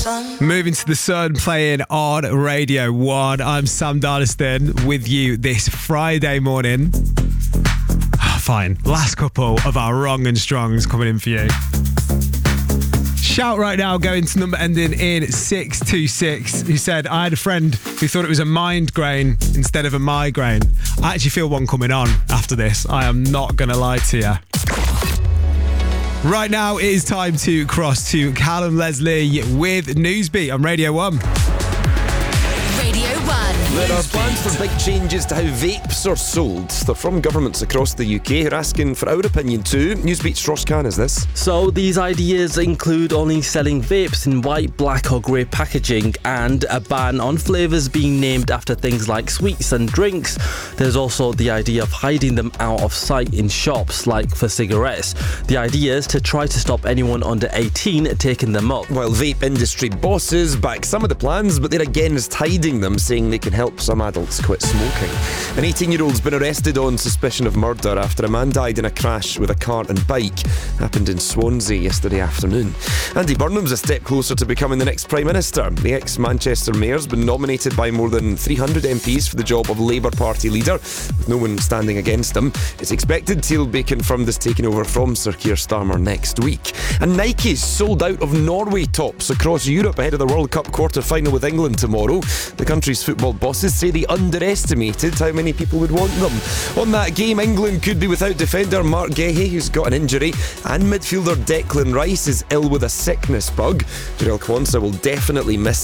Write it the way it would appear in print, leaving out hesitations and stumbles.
Moving to the Sun, playing on Radio 1. I'm Sam Darliston with you this Friday morning. Fine, last couple of our wrong and strongs coming in for you. Shout right now, going to number ending in 626, who said, I had a friend who thought it was a mind grain instead of a migraine. I actually feel one coming on after this. I am not going to lie to you. Right now, it is time to cross to Callum Leslie with Newsbeat on Radio 1. Radio 1. There are plans for big changes to how vapes are sold. They're from governments across the UK who are asking for our opinion too. Newsbeat's Ross Khan is this. So these ideas include only selling vapes in white, black or grey packaging and a ban on flavours being named after things like sweets and drinks. There's also the idea of hiding them out of sight in shops, like for cigarettes. The idea is to try to stop anyone under 18 taking them up. While vape industry bosses back some of the plans, but they're against hiding them, saying they can help some adults quit smoking. An 18-year-old's been arrested on suspicion of murder after a man died in a crash with a car and bike. Happened in Swansea yesterday afternoon. Andy Burnham's a step closer to becoming the next Prime Minister. The ex-Manchester mayor's been nominated by more than 300 MPs for the job of Labour Party leader, with no one standing against him. It's expected he'll be confirmed as taking over from Sir Keir Starmer next week. And Nike's sold out of Norway tops across Europe ahead of the World Cup quarter-final with England tomorrow. The country's football bosses say they underestimated how many people would want them. On that game, England could be without defender Mark Guehi, who's got an injury, and midfielder Declan Rice is ill with a sickness bug. Jarell Quansah will definitely miss it.